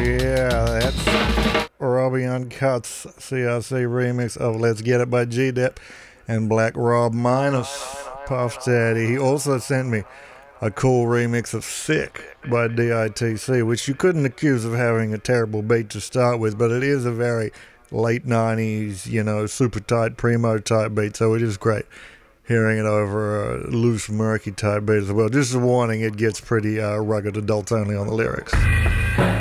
yeah, that's Robbie Uncut's CRC remix of Let's Get It by G-Dep and Black Rob minus Puff Daddy. He also sent me a cool remix of Sick by DITC, which you couldn't accuse of having a terrible beat to start with, but it is a very late 90s, super tight primo type beat, so it is great hearing it over a loose, murky type beat as well. Just a warning, it gets pretty rugged, adults only on the lyrics.